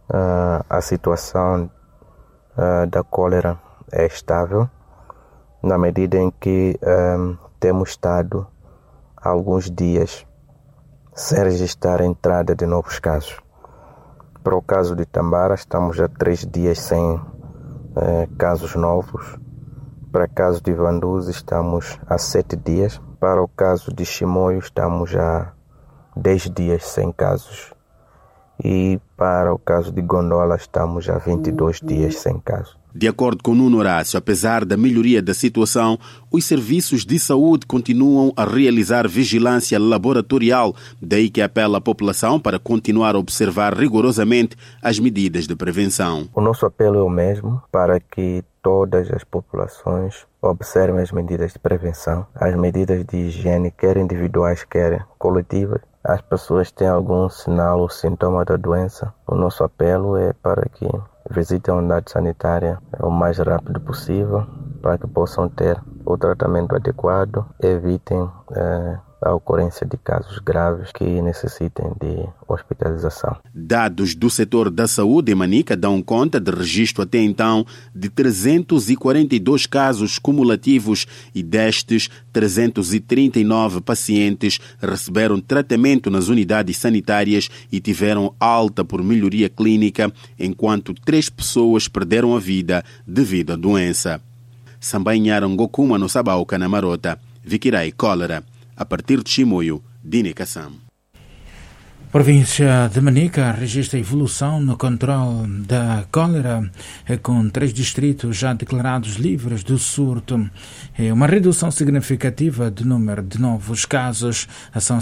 a situação da cólera é estável, na medida em que temos estado há alguns dias sem registrar a entrada de novos casos. Para o caso de Tambara, estamos há 3 dias sem casos novos. Para o caso de Vanduzi, estamos há 7 dias. Para o caso de Chimoio, estamos há 10 dias sem casos. E para o caso de Gondola, estamos há 22 dias sem casos. De acordo com Nuno Horácio, apesar da melhoria da situação, os serviços de saúde continuam a realizar vigilância laboratorial, daí que apela à população para continuar a observar rigorosamente as medidas de prevenção. O nosso apelo é o mesmo, para que todas as populações observem as medidas de prevenção, as medidas de higiene, quer individuais, quer coletivas. As pessoas têm algum sinal ou sintoma da doença, o nosso apelo é para que visitem a unidade sanitária o mais rápido possível para que possam ter o tratamento adequado, evitem a ocorrência de casos graves que necessitem de hospitalização. Dados do setor da saúde em Manica dão conta de registro até então de 342 casos cumulativos e destes 339 pacientes receberam tratamento nas unidades sanitárias e tiveram alta por melhoria clínica, enquanto 3 pessoas perderam a vida devido à doença. Sambanharam Gokuma no Sabauca, na Marota, Vikirai Cólera. A partir de Chimoio, Dine Kassam. Província de Manica registra evolução no controle da cólera, com 3 distritos já declarados livres do surto. É uma redução significativa do número de novos casos. São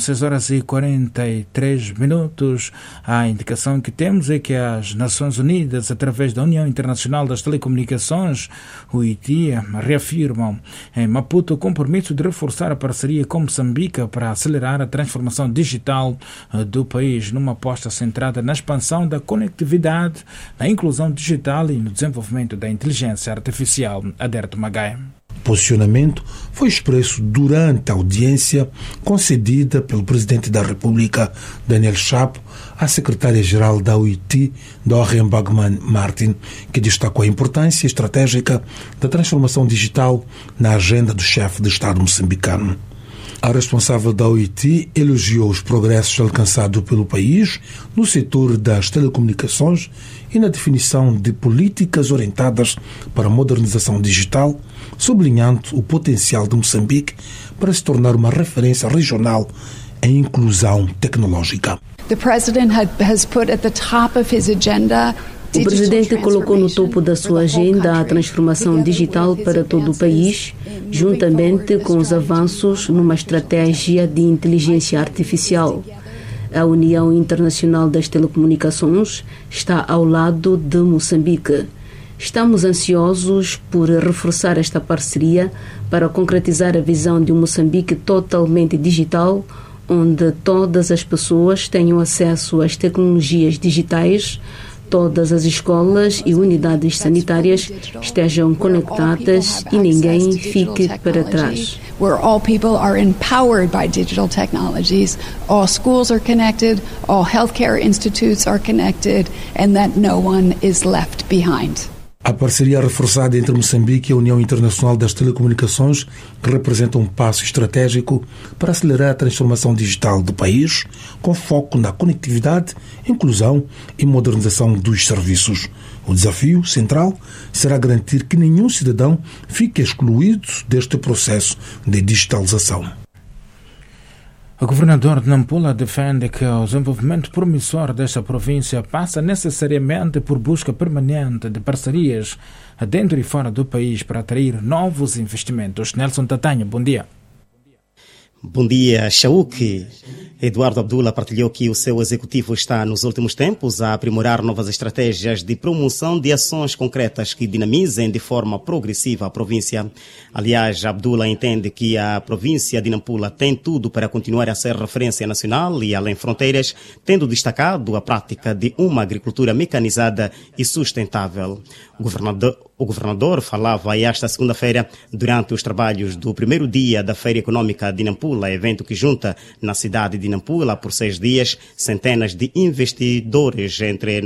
6h43. A indicação que temos é que as Nações Unidas, através da União Internacional das Telecomunicações, o ITI, reafirmam em Maputo o compromisso de reforçar a parceria com Moçambique para acelerar a transformação digital do país, numa aposta centrada na expansão da conectividade, na inclusão digital e no desenvolvimento da inteligência artificial. Aderto Magai. O posicionamento foi expresso durante a audiência concedida pelo Presidente da República, Daniel Chapo, à Secretária-Geral da OIT, Doreen Bagman Martin, que destacou a importância estratégica da transformação digital na agenda do chefe de Estado moçambicano. A responsável da OIT elogiou os progressos alcançados pelo país no setor das telecomunicações e na definição de políticas orientadas para a modernização digital, sublinhando o potencial de Moçambique para se tornar uma referência regional em inclusão tecnológica. The President has put at the top of his agenda. O Presidente colocou no topo da sua agenda a transformação digital para todo o país, juntamente com os avanços numa estratégia de inteligência artificial. A União Internacional das Telecomunicações está ao lado de Moçambique. Estamos ansiosos por reforçar esta parceria para concretizar a visão de um Moçambique totalmente digital, onde todas as pessoas tenham acesso às tecnologias digitais, todas as escolas e unidades sanitárias estejam conectadas e ninguém fique para trás. Where all people are empowered by digital technologies, all schools are connected, all healthcare institutes are connected, and that no one is left behind. A parceria reforçada entre Moçambique e a União Internacional das Telecomunicações representa um passo estratégico para acelerar a transformação digital do país, com foco na conectividade, inclusão e modernização dos serviços. O desafio central será garantir que nenhum cidadão fique excluído deste processo de digitalização. O governador de Nampula defende que o desenvolvimento promissor desta província passa necessariamente por busca permanente de parcerias dentro e fora do país para atrair novos investimentos. Nelson Tatanha, bom dia. Bom dia, Chauque. Eduardo Abdullah partilhou que o seu executivo está, nos últimos tempos, a aprimorar novas estratégias de promoção de ações concretas que dinamizem de forma progressiva a província. Aliás, Abdullah entende que a província de Nampula tem tudo para continuar a ser referência nacional e além fronteiras, tendo destacado a prática de uma agricultura mecanizada e sustentável. O governador falava esta segunda-feira durante os trabalhos do primeiro dia da Feira Econômica de Nampula, evento que junta na cidade de Nampula por 6 dias centenas de investidores, entre